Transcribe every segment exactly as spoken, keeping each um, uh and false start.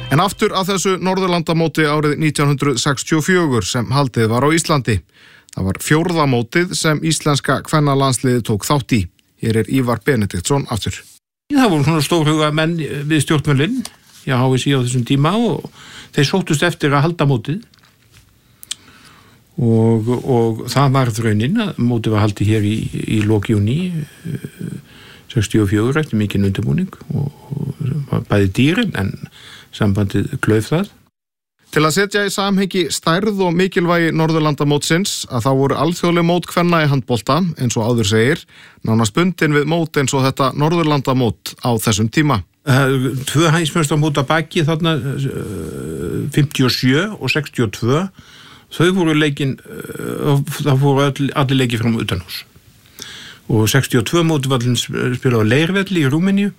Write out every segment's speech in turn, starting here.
En aftur að þessu Norðurlandamóti árið nítján hundruð sextíu og fjögur sem haldið var á Íslandi. Það var fjórða mótið sem íslenska kvennalandsliðið tók þátt í. Hér er Ívar Benediktsson aftur. Það voru svona stórhuga menn við stjórnmölin, já, H S I á þessum tíma og þeir sóttust eftir að halda mótið. Og, og það var raunin að mótið var haldið hér í, í lok júní sextíu og fjögur eftir mikinn undirbúning og, og bæði dýrin en sambandið klauf það. Til að setja í samhengi stærð og mikilvægi Norðurlandamótsins að þá voru alþjóðleg mót kvenna í handbolta, eins og áður segir, nánast bundin við mót eins og þetta Norðurlandamót á þessum tíma. Uh, tvö heimsmeistaramót að baki þarna uh, fimmtíu og sjö og sextíu og tvö, þau voru leikin, uh, það voru all, allir leikir fram utanhús. Og sextíu og tvö móti var spilað á Leirvelli í Rúmeníu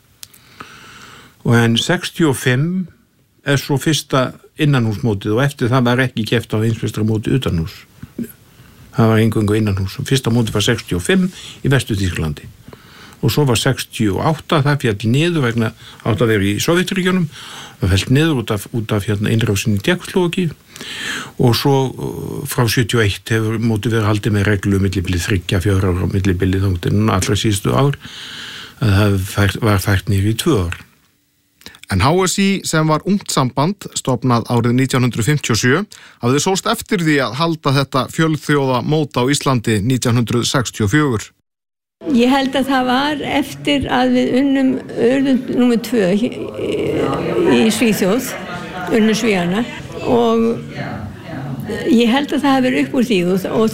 og en sextíu og fimm er svo fyrsta innanhúsmótið og eftir það var ekki keppt á heimsmeistaramóti utanhús. Það var eingöngu innanhús og fyrsta mótið var sextíu og fimm í Vestur-Þýskalandi. Og svo var sextíu og átta, það féll niður vegna átt að vera í Sovétríkjunum, það féll niður út af, út af hérna innrásinni í Tékkóslóvakíu og svo frá sjötíu og eitt hefur mótið verið haldið með reglu millibili þriggja, fjögra ára millibili þangtinn allra síðustu ár að það var fært niður í tvö ár. En H S I sem var ungt samband, stofnað árið nítján hundruð fimmtíu og sjö, hafði sóst eftir því að halda þetta fjölþjóða mót á Íslandi nítján hundruð sextíu og fjögur. Ég held að það var eftir að við unnum urðum númer tvö í Svíþjóð, unnum Svíana og ég held að það hafi verið upp úr því og, og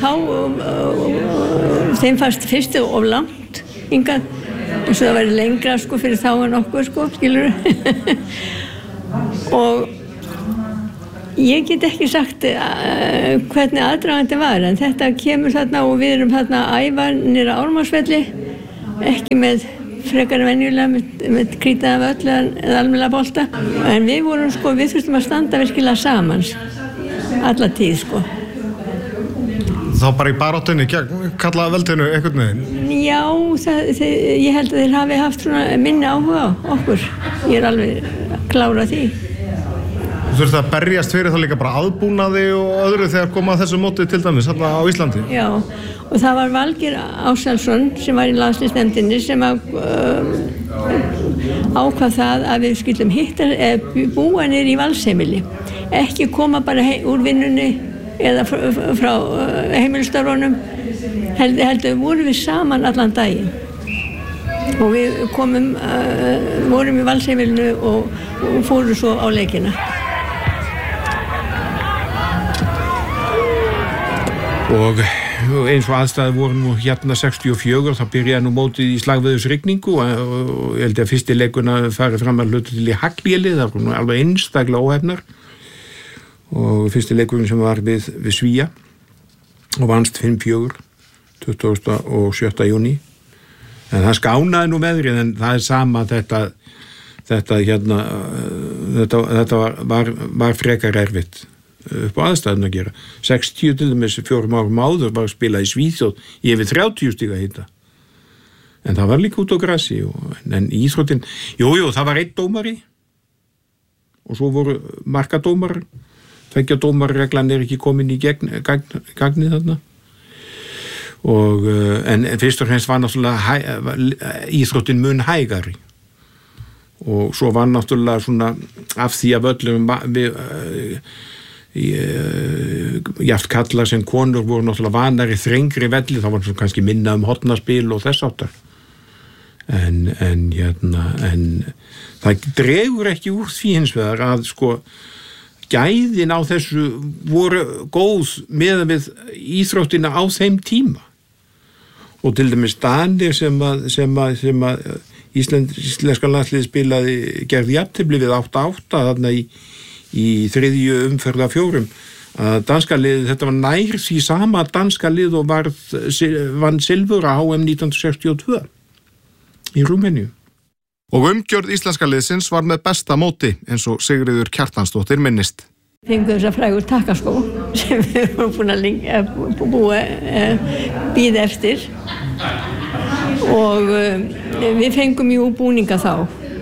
þá þeim fannst fyrstu of langt hingað eins og það væri lengra sko fyrir þá en okkur sko, skilur og ég get ekki sagt uh, hvernig aðdragandi var en þetta kemur þarna og við erum þarna að æfa niður á Ármannsvelli ekki með frekar venjulega með, með krýtaða völl eða almennilega bolta en við vorum sko, við þurftum að standa virkilega saman alla tíð sko. Þá bara í baráttunni, kalla veldinu einhvern veginn? Já, það, þeir, ég held að þeir hafi haft svona minni áhuga á okkur. Ég er alveg klára því. Þú þurfti að berjast fyrir þá líka bara aðbúnaði og öðru þegar koma að þessu móti til dæmis hérna á Íslandi? Já, og það var Valgeir Ásalsson sem var í landsliðsnefndinni sem að, uh, ákvað það að við skyldum hitta búa niður í Valsheimili. Ekki koma bara hei, úr vinnunni eða frá heimilistörfunum heldur heldur vorum við saman allan daginn og við komum uh, vorum í Valsheimilinu og, og fórum svo á leikina og eins og aðstæði voru nú hérna sextíu og fjögur þá byrjaði nú mótið í slagveðusrigningu og, og ég held að fyrsti leikuna farið fram að hluta til í Hagléli, það voru nú alveg einstaklega óhefnar og fyrsti leikurinn sem var við, við Svíja og vannst fimm fjögur tuttugasta og sjötta júní en það skánaði nú veðrið en það er sama þetta þetta hérna þetta, þetta var, var, var frekar erfitt upp á aðstæðum að gera sextíu til dæmis fjórum árum áður var að spila í Svíþjóð í yfir þrjátíu stiga hita en það var líka út á grassi og, en íþróttin, jú, jú, það var einn dómari og svo voru markadómar tveggja dómarreglan er ekki komin í gegn, gagn, gagnið þarna og en fyrst og fremst var náttúrulega hæ, íþróttin mun hægari og svo var náttúrulega svona af því að öllum við jafnt kallar sem konur voru náttúrulega vanari þrengri velli þá var svona kannski minna um hornaspil og þess áttar en, en, hérna, en það dregur ekki úr því hins vegar að sko gæðin á þessu voru góð meðan við íþróttina á þeim tíma og til dæmis Danir sem að, sem að, sem að Ísland, íslenska landslið spilaði gerði jafntefli við átta átta þarna í, í þriðju umferð af fjórum að danska lið, þetta var nær því sama danska lið og var, vann silfur á H M nítján hundruð sextíu og tvö í Rúmeníu. Og umgjörð íslenska liðsins var með besta móti eins og Sigríður Kjartansdóttir minnist. Fengum þess að frægur takkaskó sem við vorum búin að búa bíða eftir og við fengum jú búninga þá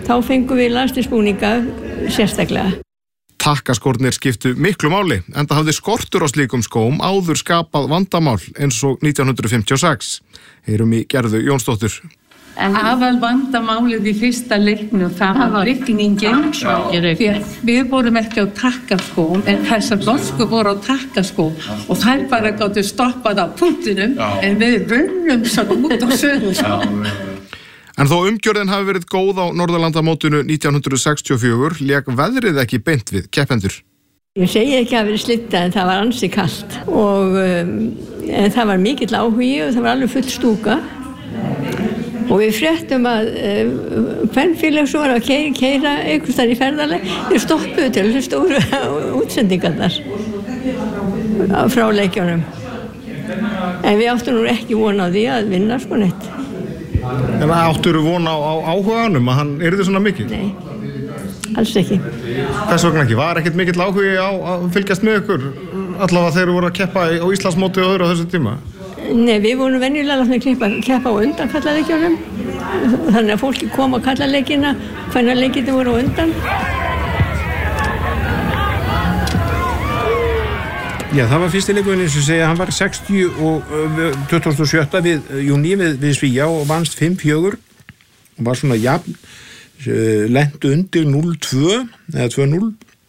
þá fengum við landsliðsbúninga sérstaklega. Takkaskórnir skiptu miklu máli, en það hafði skortur á slíkum skóm áður skapað vandamál eins og nítján hundruð fimmtíu og sex. Heyrum í Gerðu Jónsdóttur. Aðal vandamálið í fyrsta leiknum, það var rigningin, því að við vorum ekki á takkaskóm, en þessar norsku voru á takkaskóm og þær bara gátu stoppað á punktinum, en við runnum svo út á sögurskóm. En þó umgjörðin hafi verið góð á Norðurlandamótinu nítján hundruð sextíu og fjögur, lék veðrið ekki beint við keppendur. Ég segi ekki að verið slitta, en það var ansi kalt og um, en það var mikill áhugi og það var alveg full stúka. Og við fréttum að kvenfélag svo var að keira, keira einhvers þar í ferðaleg, við stoppuðu til þessu stóru útsendingarnar frá leikjunum. En við áttum nú ekki von á því að vinna sko neitt. En áttur þú von á, á áhuganum að hann yrði svona mikið? Nei, alls ekki. Þess vegna ekki? Var ekkert mikill áhugi á að fylgjast með ykkur allavega þegar þú voru að keppa á Íslandsmóti og öðru á þessu tíma? Nei, við vorum venjulega látnir að keppa á undan kallaleikjunum. Þannig að fólki kom á kallaleikina, hvernig leikirnir voru á undan. Já, það var fyrsti leikurinn eins og segja, hann var sextíu og tuttugasta og sjötta við júní við, við Svíja og vannst fimm fjögur og var svona jafn, lent undir núll tvö eða tvö núll.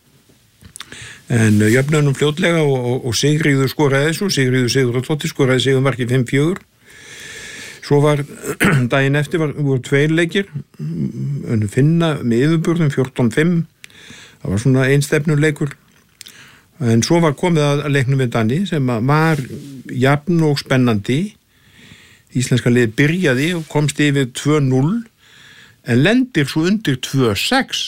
En jöfnunum fljótlega og, og, og Sigríður skoraði þessu, Sigríður Sigurðardóttir skoraði sigurmarkið fimm fjögur. Svo var daginn eftir var, voru tveir leikir, en finna með yfirburðum fjórtán fimm, það var svona einstefnuleikur. En svo var komið að leiknum við Dani sem var jafn og spennandi. Íslenska liðið byrjaði og komst yfir tvö núll, en lendir svo undir tvö sex.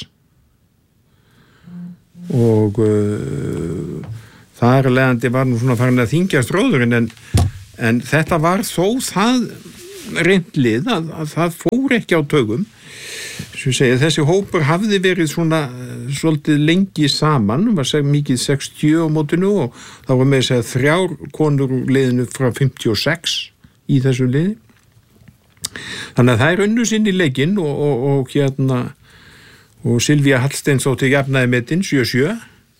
Og uh, þar leiðandi var nú svona farin að þyngjast róðurinn en, en þetta var þó það reyntlið að, að það fór ekki á taugum. Segi, þessi hópur hafði verið svona svolítið lengi saman, var mikið sextíu á mótinu og það var með þess að þrjár konur úr liðinu frá fimmtíu og sex í þessu liði. Þannig að það er unnu sinn í leikinn og, og, og hérna og Silvía Hallsteinsdóttir jafnaði metin sjö sjö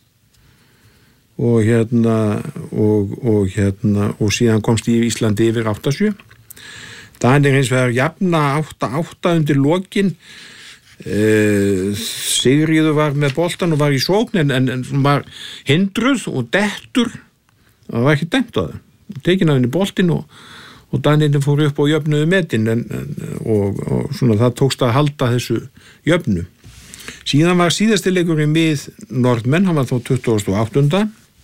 og hérna og, og hérna og síðan komst í Íslandi yfir átta sjö. Danir hins vegar jafna átta átta undir lokin. Uh, Sigríður var með boltan og var í sókn en, en, en var hindruð og dettur og það var ekki dæmt á það. Tekin af henni boltin og, og Danirnir fóru upp á jöfnuðu metin en, en, og, og svona það tókst að halda þessu jöfnu. Síðan var síðasti leikurinn við Norðmenn, hann var þá tuttugasta og áttunda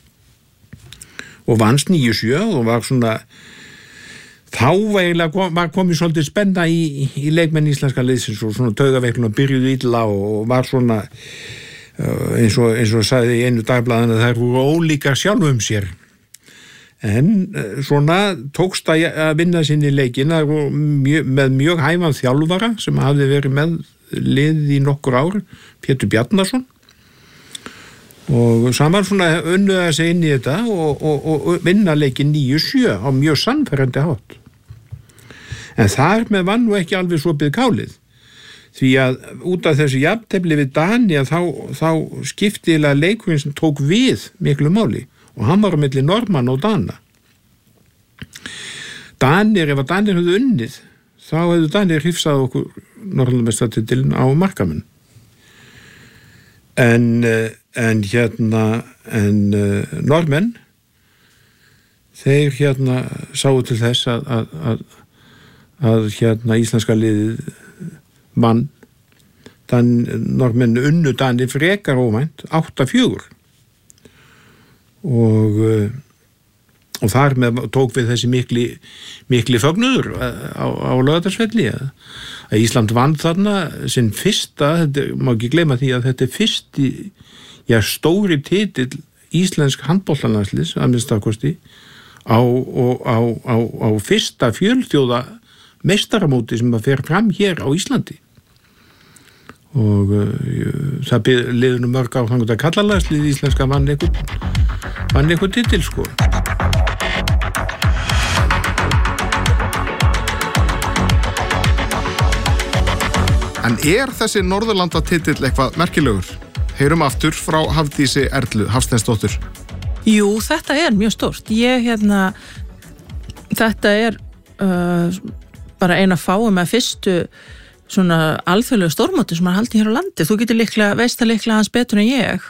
og vannst níu sjö og var svona þá var komið svolítið spenna í, í leikmenn íslenska liðsins og svona taugaveiklun og byrjuðu illa og var svona eins og, eins og sagði í einu dagblaðinu að þær voru ólíkar sjálfum sér. En svona tókst að vinna sinni leikin mjög, með mjög hæfan þjálfara sem hafði verið með liðið í nokkur ár, Pétur Bjarnason. Og saman svona unnuða sig inn í þetta og, og, og vinna leikin níu sjö á mjög sannfærandi hátt. En þar með vann nú ekki alveg svo byggð kálið. Því að út af þessu jafntefli við Dani að þá, þá skiptilega leikurinn sem tók við miklu máli og hann var á milli Norðmann og Dana. Danir, ef að Danir höfðu unnið, þá hefðu Danir hrifsað okkur Norðurlandameistaratillinn á markamun. En, en hérna, en uh, Norðmenn, þeir hérna sáu til þess að, að, að, að hérna íslenska liðið vann. Dan, Norðmenn unnu Dani frekar óvænt, átta fjögur. Og, og þar með tók við þessi mikli, mikli fögnuður á, á Laugardalsvelli að Ísland vann þarna sinn fyrsta, þetta, má ekki gleyma því að þetta er fyrsti, já, stóri titill íslensk handboltalandsliðs, að minnstakosti, á, á, á, á fyrsta fjölþjóða meistaramóti sem að fer fram hér á Íslandi. Og uh, það liður nú mörg á þannig að kallalandslið íslenska vann eitthvað, vann eitthvað titill, sko. En En er þessi Norðurlandatitill eitthvað merkilegur? Heyrum aftur frá Hafdísi Erlu Hafsteinsdóttur. Jú, þetta er mjög stórt. Ég hérna, þetta er uh, bara eina fáum með fyrstu svona alþjóðlegu stórmóti sem er haldið hér á landi. Þú getur líklega, veist það líklega hans betur en ég.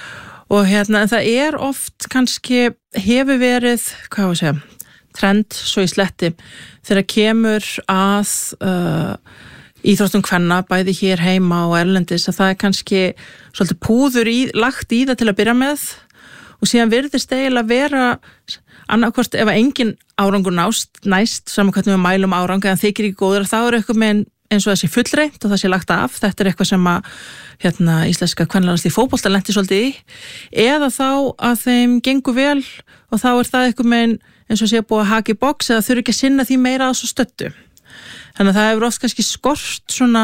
Og hérna, en það er oft kannski, hefur verið, hvað var að segja, trend, svo í sletti, þegar kemur að uh, íþróttum kvenna, bæði hér heima og erlendis, að það er kannski svolítið púður í, lagt í það til að byrja með og síðan virðist eiginlega vera annarkvort ef engin árangur nást, næst, saman hvernig við mælum árangur en þykir ekki góður, þá er eitthvað með eins og það sé fullreynt og það sé lagt af. Þetta er eitthvað sem að hérna, íslenska kvennalandslið fótbolta lenti svolítið í, eða þá að þeim gengur vel og þá er það eitthvað með eins og sé búið að haka í box eða þurfi ekki að sinna því meira að svo stöttu. Þannig að það hefur oft kannski skort svona,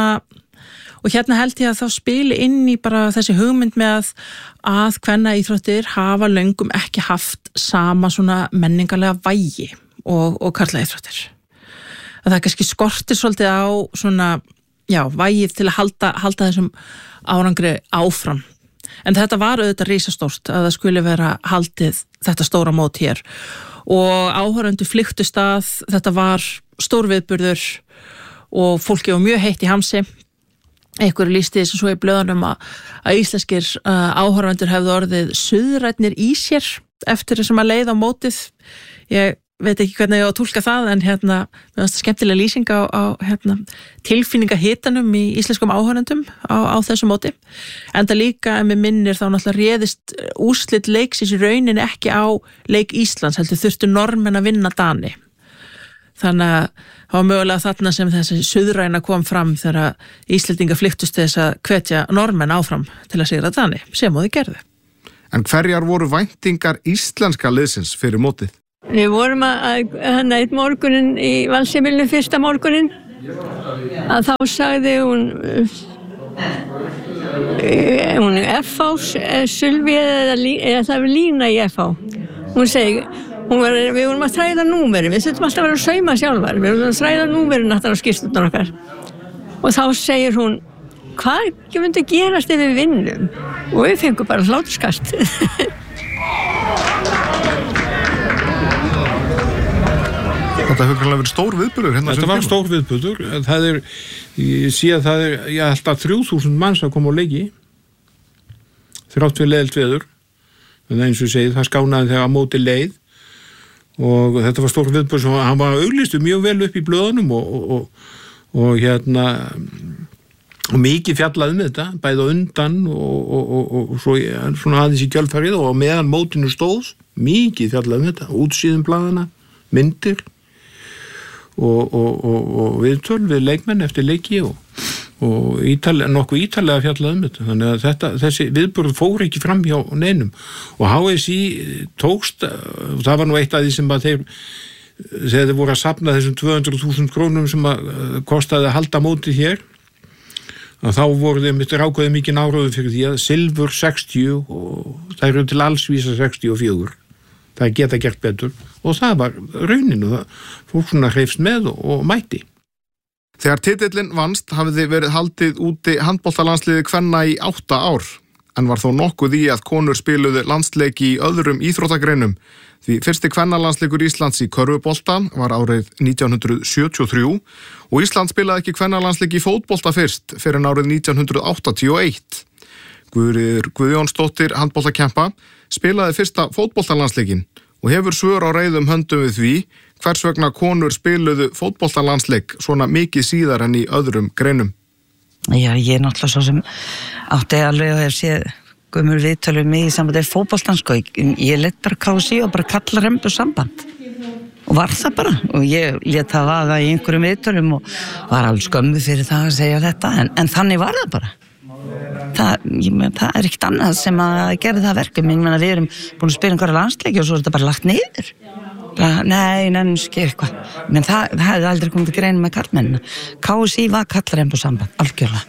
og hérna held ég að þá spili inn í bara þessi hugmynd með að, að kvenna íþróttir hafa löngum ekki haft sama svona menningarlega vægi og, og karla íþróttir. Að það kannski skortir svolítið á svona, já, vægið til að halda, halda þessum árangri áfram. En þetta var auðvitað risastórt að það skuli vera haldið þetta stóra mót hér og áhorfendur flykktust að þetta var stór viðburður og fólki var mjög heitt í hamsi. Einhverju lýsti þess að svo í blöðunum að, að íslenskir uh, áhorfendur hefðu orðið suðrænir í sér eftir þessum að leiða á mótið. Ég veit ekki hvernig ég á að túlka það en hérna, mér finnst það skemmtilega lýsing á, á hérna, tilfinningahitanum í íslenskum áhorfendum á, á þessu móti. En það líka, ef mér minnir, þá náttúrulega réðist úrslit leiksins í rauninni ekki á leik Íslands, heldur þurftu Norðmenn að vinna Dani. Þannig að það var mögulega þarna sem þessi suðræna kom fram þegar Íslendingar flykktust þess að hvetja Norðmenn áfram til að sigra Dani, sem og þið gerðu. En hverjar voru væntingar íslenska liðsins fyrir mótið? Við vorum að, hann eitt morgunin í Valsheimilinu, fyrsta morgunin, að þá sagði hún, hún F H, Sylvi eða, eða það var Lína í F H. Hún segi, hún var, við vorum að þræða númerin, við þurftum alltaf að vera að sauma sjálfar, við vorum að þræða númerin aftan á skýrsturnar okkar. Og þá segir hún, hvað myndi gerast ef við vinnum? Og við fengum bara hláturskast. Þetta hefur kannski verið stór viðburður hérna. Þetta var stór viðburður. Það er, ég sé að það er, já, alltaf þrjú þúsund manns að koma á leiki. Þrátt við leiðilt veður. En eins og ég segi, það skánaði þegar á móti leið. Og þetta var stór viðburður sem hann var auglistu mjög vel upp í blöðunum og, og, og, og hérna, og mikið fjallaði með þetta, bæði á undan og, og, og, og svo svona aðeins í kjölfarið og meðan mótinu stóð, mikið fjallaði með þetta, útsíðum blaðana, myndir, og, og, og, og viðtöl við leikmenn eftir leiki og, og ítalega, nokkuð ítalega fjallaði um þetta. Þannig að þetta, þessi viðburð fór ekki fram hjá neinum og H S I tókst, það var nú eitt af því sem að þeir, þegar þeir voru að safna þessum tvö hundruð þúsund krónum sem að kostaði að halda mótið hér, að þá voru þeim þetta rákaði mikið náróðu fyrir því að silfur sextíu og það eru til allsvísa sextíu og fjögur. Það geta gert betur og það var rauninu, það fólk svona hreifst með og, og mætti. Þegar titillinn vannst hafði verið haldið úti handboltalandsliði kvenna í átta ár, en var þó nokkuð í að konur spiluðu landsleiki í öðrum íþróttagreinum, því fyrsti kvennalandsleikur Íslands í körfubolta var árið nítján hundruð sjötíu og þrjú og Ísland spilaði ekki kvennalandsleiki í fótbolta fyrst fyrir en árið nítján hundruð áttatíu og eitt. Guðríður Guðjónsdóttir handboltakempa spilaði fyrsta fótboltalandsleikin og hefur svör á reiðum höndum við því hvers vegna konur spiluðu fótboltalandsleik svona mikið síðar en í öðrum greinum. Já, ég er náttúrulega svo sem átti alveg og hef séð gömul viðtölu mig í sambandi fótboltan, sko. Ég lét bara K S I og bara kalla rembu samband og var það bara og ég lét það vaða í einhverjum viðtölum og var alveg skömmu fyrir það að segja þetta en, en þannig var það bara. Það, ég, það er ekkert annað sem að gera það verkum. Ég meina, við erum búin að spila einhverja landsleiki og svo er þetta bara lagt niður. Bara, nei, nennski eitthvað. Men það, það hefði aldrei komið til greina með karlmennina. K S I var kallarembu samband, algjörlega.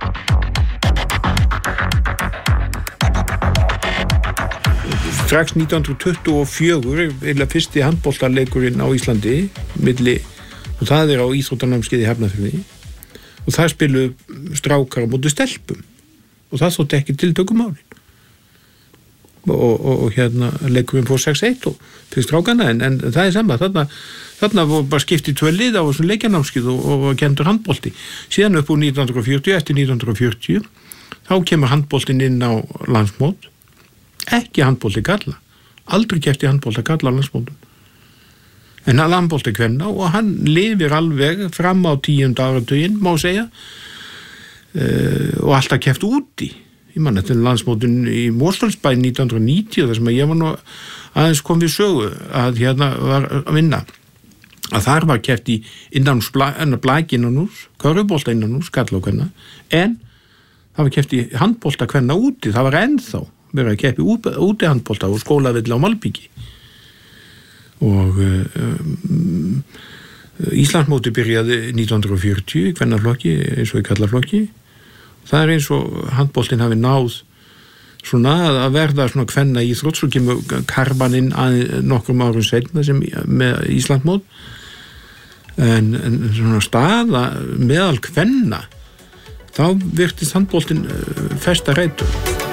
Strax nítján hundruð tuttugu og fjögur er fyrsti handboltaleikurinn á Íslandi milli, og það er á íþróttanámskeiði Hafnarfirði og það spiluðu strákar á móti stelpum og það þótti ekki tiltökumálin og, og, og hérna leikurinn fór sex eitt og fyrir strákana en, en það er sama, þarna þarna voru bara skiptið tvö lið á þessum leikjanámskið og, og, og kendur handbolti síðan upp úr nítján hundruð og fjörutíu, eftir nítján hundruð og fjörutíu þá kemur handboltin inn á landsmót ekki handbolti karla aldrei keppt í handbolti karla á landsmótum en hann handbolti kvenna og hann lifir alveg fram á tíunda áratuginn má segja uh, og alltaf keppt úti ég man þetta landsmótin í Mosfellsbæ nítján hundruð og níutíu þar sem að ég var nú aðeins kom við sögu að hérna var að vinna að þar var keppt í innanús blaki innanús, körfubolta innanús karla og kvenna en það var keppt í handbolta kvenna úti það var ennþá verið að keppi úti handbolta og skólavill á Malbíki og um, Íslandsmóti byrjaði nítján hundruð og fjörutíu í kvennaflokki eins og í karlaflokki það er eins og handboltin hafi náð svona að verða svona kvenna íþrótt svo kemur karbaninn að nokkrum árum seinna sem með Íslandsmót en, en svona staða meðal kvenna þá virtist handboltin festa reitur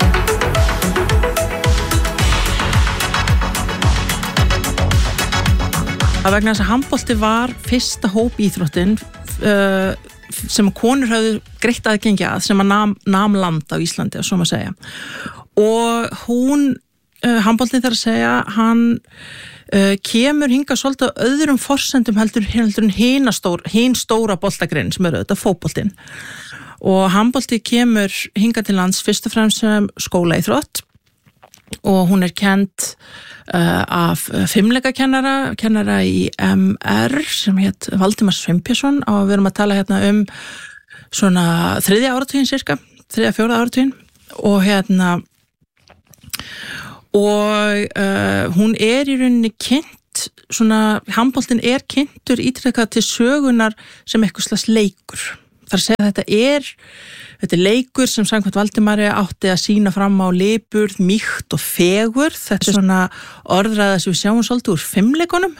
að vegna þess að handbolti var fyrsta hópíþróttin uh, sem konur hafðu greitt aðgengi að sem að nam, nam land á Íslandi og svo maður segja og hún uh, handboltin þarf að segja hann uh, kemur hinga svolítið á öðrum forsendum heldur, heldur en hina stór, hin stóra boltagrein sem eru auðvitað fótboltin og handbolti kemur hinga til lands fyrst og fremst sem skólaíþrótt og hún er kennd uh, af fimmleikakennara, kennara í M R sem hétt Valdimar Sveinbjörnsson og við erum að tala hérna um svona þriðja áratugin cirka, þriðja fjóra áratugin og hérna og uh, hún er í rauninni kynnt svona, handboltin er kynntur ítrekkað til sögunar sem eitthvað slags leikur. Það er að segja að þetta er Þetta er leikur sem samkvæmt Valdimari átti að sína fram á lipurð, mýkt og fegurð. Þetta er svona orðræða sem við sjáum svolítið úr fimmleikunum.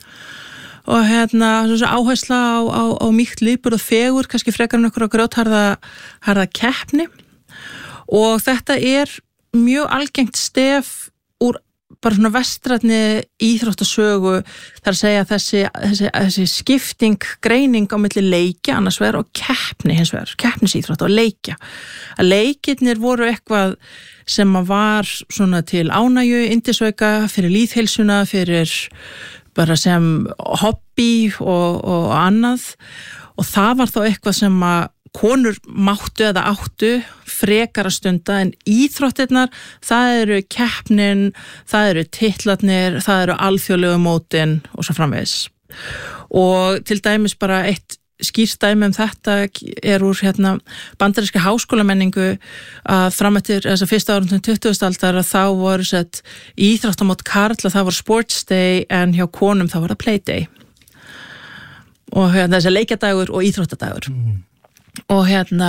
Og hérna svona áhersla á, á, á mýkt, lipurð og fegurð, kannski frekar en okkur á grjótharða harða keppni. Og þetta er mjög algengt stef úr bara svona vestrænni íþróttasögu þar að segja þessi, þessi, þessi skipting, greining á milli leikja annars vegar og keppni hins vegar, keppnisíþrótta og leikja. Að leikirnir voru eitthvað sem var svona til ánægju, yndisauka, fyrir lýðheilsuna, fyrir bara sem hobby og, og annað og það var þá eitthvað sem að konur máttu eða áttu frekara stunda en íþróttirnar það eru keppnin, það eru titlarnir, það eru alþjóðlegu mótin og svo framvegis og til dæmis bara eitt skýrt dæmi um þetta er úr hérna bandaríska háskólamenningu að fram eftir þess að fyrsta árundum tuttugustu aldar að þá voru sett íþróttamót karla, það var sports day en hjá konum þá var það play day og hérna þessi leikjadagur og íþróttadagur mm. og hérna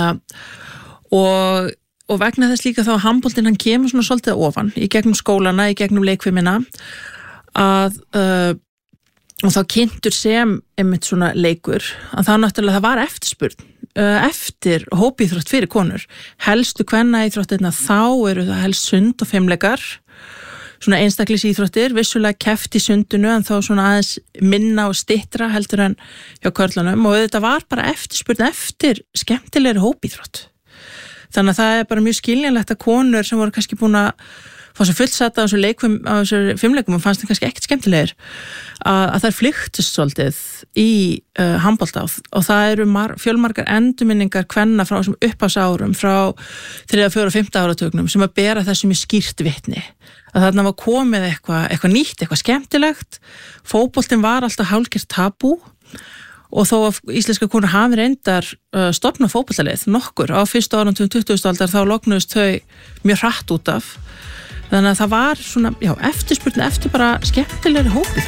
og, og vegna þess líka þá að handboltinn hann kemur svona svolítið ofan í gegnum skólana, í gegnum leikfimina að uh, og þá kynntur sem einmitt svona leikur að það náttúrulega það var eftirspurn uh, eftir hópíþrótt fyrir konur helstu kvennaíþróttirna þá eru það helst sund og fimmleikar svona einstaklisíþróttir, vissulega keppt í sundinu en þá svona aðeins minna og stittra heldur en hjá körlunum og þetta var bara eftirspurn eftir skemmtilegri hópíþrótt. Þannig að það er bara mjög skiljanlegt að konur sem voru kannski búin að fá sér fullsata á þessu leikum, á þessu fimmleikum og fannst það kannski ekkert skemmtilegir að, að það flyktist svolítið í uh, handbolta og það eru mar, fjölmargar endurminningar kvenna frá þessum upphafsárum frá þriðja, fjóra og fimmta áratugnum sem að bera þessu mjög skýrt vitni að þarna var komið eitthvað, eitthvað nýtt, eitthvað skemmtilegt fótboltinn var alltaf hálfgert tabú og þó að íslenska konur hafi reyndar uh, stofna fótboltalið nokkur á fyrstu árum tuttugustu aldar þá lognuðust þau mjög hratt út af þannig að það var svona, já, eftirspurn eftir bara skemmtilegri hópið.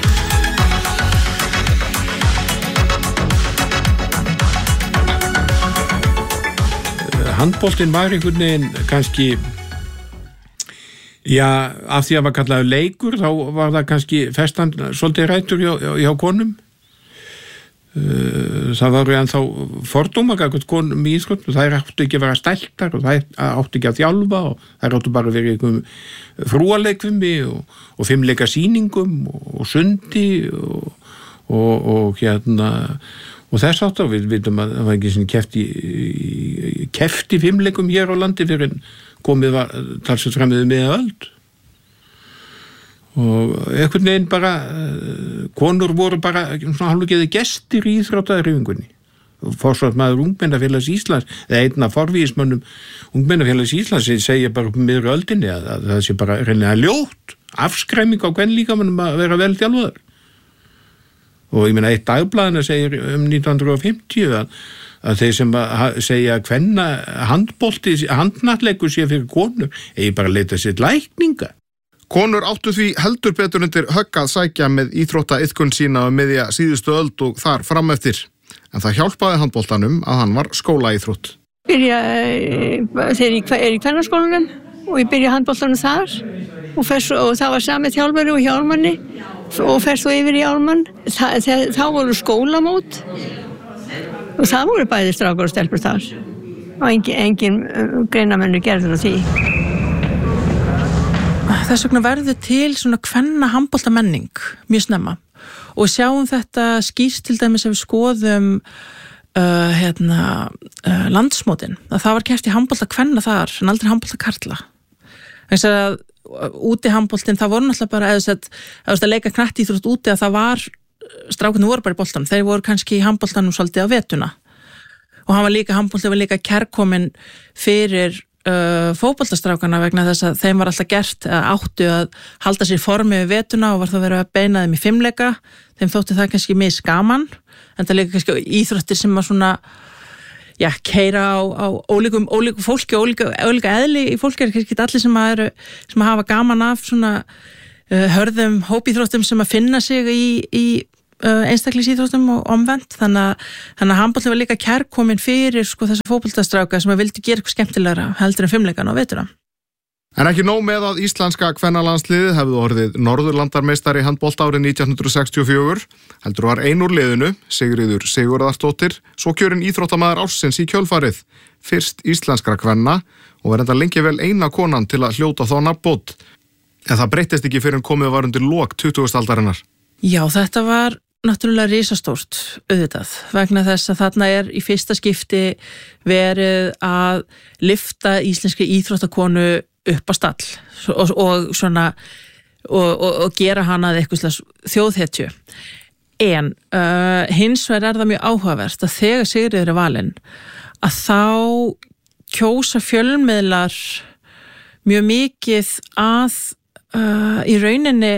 Handboltinn var einhvern veginn kannski já, af því að var kallaður leikur þá var það kannski festan svolítið rættur hjá, hjá konum það voru ennþá fordómar gagnvart konum í íþróttum, þær áttu ekki að vera stæltar og þær áttu ekki að þjálfa og þær áttu bara að vera einhverjum frúaleikvimi og, og fimmleika sýningum og, og sundi og, og, og hérna og þess átt á við vitum að það var ekki sem kefti kefti fimmleikum hér á landi fyrir en komið var talsveit fram við með öld og einhvern veginn bara konur voru bara svona hálfgeði gestir í íþróttahreyfingunni. Forsvarsmaður Ungmennafélags Íslands eða einn af forvígismönnum Ungmennafélags Íslands segja bara upp miðri öldinni að, að það sé bara reynilega ljótt afskræming á kvenlíkamanum að vera vel þjálfaður. Og ég meina eitt dagblaðina segir um nítján hundruð fimmtíu að, að þeir sem að segja að kvenna handbolti, handnatleikur sé fyrir konur eigi bara að leita sér lækninga. Konur áttu því heldur betur undir högg að sækja með íþróttaiðkun sína um miðja síðustu öld og þar fram eftir. En það hjálpaði handboltanum að hann var skólaíþrótt. Byrja, þegar ég er í kvennaskólanum og ég byrja handboltanum þar og, fer, og það var sami þjálfari og hjálmanni og fer svo yfir í hjálmann. Þa, það, þá voru skólamót og það voru bæði strákar og stelpur þar. Og engin, engin greinamennur gerður á því. Þess vegna verður til svona kvenna handboltamenning mjög snemma og sjáum þetta skýrt til dæmis ef við skoðum uh, hérna, uh, landsmótin að það var keppt í handbolta kvenna þar en aldrei handbolta karla. Þess að úti handboltin það voru náttúrulega bara eða að leika knattíþrótt úti að það var strákunni voru bara í boltanum, þeir voru kannski í handboltanum svolítið á vetuna og hann var líka handbolti var líka kærkominn fyrir Uh, fótboltastrákana vegna þess að þeim var alltaf gert að áttu að halda sér formi við vetuna og var það verið að beina þeim í fimmleika þeim þótti það kannski mis gaman en það líka kannski íþróttir sem var svona já, keira á, á ólíkum, ólíkum fólki og ólíka, ólíka eðli í fólki er kannski allir sem að, eru, sem að hafa gaman af svona uh, hörðum hópíþróttum sem að finna sig í, í Uh, einstaklingsíþróttum og omvend þannig að, þannig að handbolti var líka kærkomin fyrir sko þessa fótboltastráka sem að vildi gera eitthvað skemmtilegra heldur en fimmleikan og vetura. En ekki nóg með að íslenska kvennalandsliðið hefði orðið Norðurlandarmeistari í handbolta árið nítján hundruð sextíu og fjögur, heldur var ein úr liðinu, Sigríður Sigurðardóttir, svo kjörin íþróttamaður ársins í kjölfarið, fyrst íslenskra kvenna og var enda lengi vel eina konan til að hljóta þá nafnbót. En það breyttist ekki fyrir en komið var undir lok tuttugustu aldarinnar. Já, þetta var náttúrulega risastórt auðvitað vegna þess að þarna er í fyrsta skipti verið að lyfta íslenski íþróttakonu upp á stall og, og svona og, og, og gera hana að eitthvað slags þjóðhetju en uh, hins vegar er það mjög áhugavert að þegar Sigríður er valin að þá kjósa fjölmiðlar mjög mikið að uh, í rauninni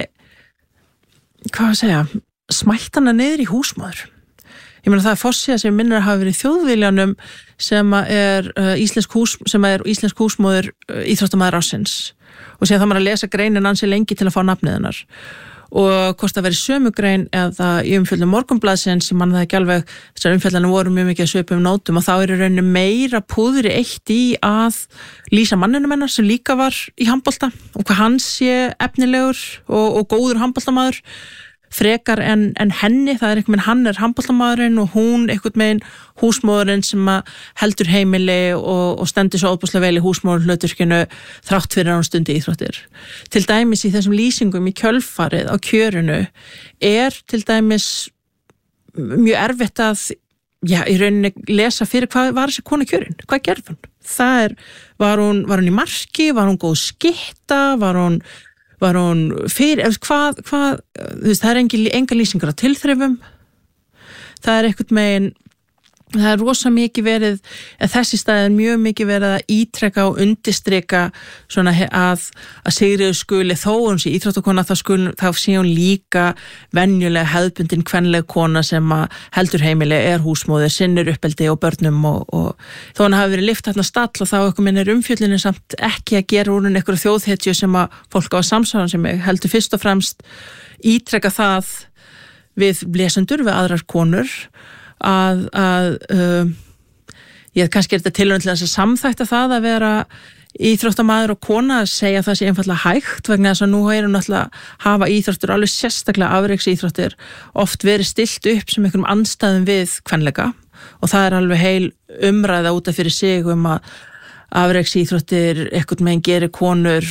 hvað að segja smætt hana niður í húsmóður. Ég meina það er forsíða sem minnir að hafa verið þjóðviljanum sem er uh, íslensk hús, sem er íslensk húsmóður uh, íþróttamaður ársins og síðan það maður að lesa greinin ansi lengi til að fá nafnið hennar og hvort það verið sömu grein eða í umfjöldum Morgunblaðsins sem mann það ekki alveg þessar umfjöldana voru mjög mikið að svipum nótum og þá er í rauninu meira púðri eitt í að lýsa manninum hennar sem líka var í handbolta og hvað hann sé efnilegur og, og góður handboltamaður frekar en, en henni, það er einhvern veginn hann er handboltamaðurinn og hún einhvern veginn húsmóðurinn sem heldur heimili og, og stendur svo óbúslega vel í húsmóðurhlutverkinu þrátt fyrir að hún stundi íþróttir. Til dæmis í þessum lýsingum í kjölfarið á kjörinu er til dæmis mjög erfitt að já, í rauninni lesa fyrir hvað var þessi kona kjörin, hvað gerði hún? Það er, var hún, var hún í marki, var hún góð skitta, var hún var hún fyrir, hvað, hvað þú veist, það er engi, enga lýsingar á tilþrifum það er einhvern megin það er rosa mikið verið að þessi stað er mjög mikið verið að ítreka og undirstrika svona að, að Sigríður skuli þó hún sé íþróttakona þá skuli, þá sé hún líka venjulega hefðbundin kvenleg kona sem að heldur heimili, er húsmóðir sinnir uppeldi og börnum og, og þó hann hafi verið lyft þarna stall og þá eitthvað minn er umfjöllinu samt ekki að gera úr hún einhverju þjóðhetju sem að fólk á að samsáðan sem ég heldur fyrst og fremst ítreka það við lesendur, við aðrar konur að, að uh, ég kannski er þetta tilhörn til þess að samþætta það að vera íþróttamaður og kona segja það sé einfallega hægt vegna þess að nú erum náttúrulega hafa íþróttur alveg sérstaklega afreiksíþróttir oft verið stilt upp sem einhverjum andstæðum við kvenleika og það er alveg heil umræða út af fyrir sig um að afreiksíþróttir einhvern veginn gerir konur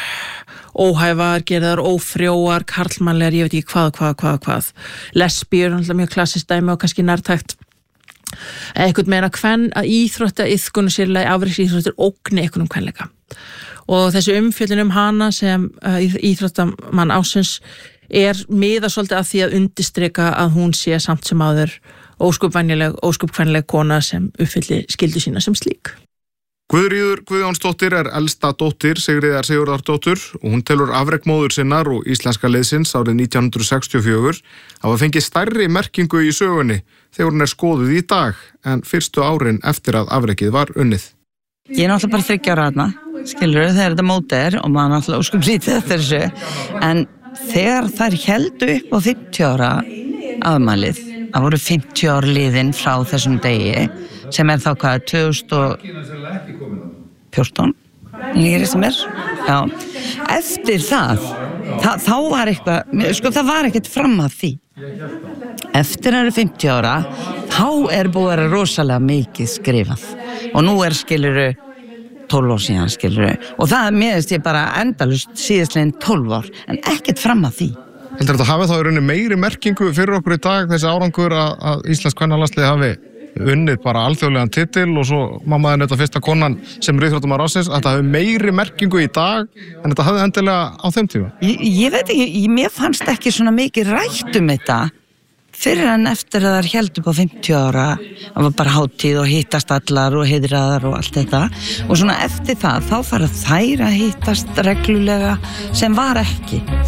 óhæfar, gerðar ófrjóar, karlmannlegar, ég veit ekki hvað, hvað, hvað, hvað. Lesbíur, náttúrulega mjög klassist dæmi og kannski nærtækt eitthvað meina hvern að íþrótta iðkun og sérlega afreiksíþróttir ógni einhvernum kvenleika og þessi umfjöllun um hana sem uh, íþróttamann ársins er miða svolítið að því að undirstrika að hún sé samt sem áður óskupvænjuleg, óskupkvenleg kona sem uppfylli skyldu sína sem slík. Guðríður Guðjónsdóttir er elsta dóttir Sigríðar Sigurðardóttur og hún telur afrekmóður sinnar og íslenska liðsins árið nítján hundruð sextíu og fjögur hafa fengið stærri merkingu í sögunni þegar hún er skoðuð í dag en fyrstu árin eftir að afrekið var unnið. Ég er náttúrulega bara þriggja ára þarna, skilur þegar þetta mót er og maður náttúrulega óskum lítið eftir þessu en þegar þær héldu upp á fimmtíu ára afmælið, það voru fimmtíu ár liðin frá þessum degi sem er þá hvað, tvö þúsund og fjórtán líri sem er já. Eftir það, það þá var eitthvað, sko það var ekkert fram að því eftir að það eru fimmtíu ára þá er búið að vera rosalega mikið skrifað og nú er skiluru tólf ár síðan skiluru og það er meðist ég bara endalust síðastlegin tólf ár en ekkert fram að því. Heldur þetta hafi þá í rauninni meiri merkingu fyrir okkur í dag þessi árangur að, að Íslensk kvennalandslið hafi unnið bara alþjóðlegan titil og svo mammaðin þetta fyrsta konan sem er íþróttamaður ársins að þetta hafi meiri merkingu í dag en þetta hafði endilega á þeim tíma? Ég, ég veit ekki, ég, mér fannst ekki svona mikið rætt um þetta fyrir en eftir að það er held upp á fimmtíu ára það var bara hátíð og hittast allar og heiðraðar og allt þetta og svona eftir það þá fara þær að hittast reglulega sem var ekki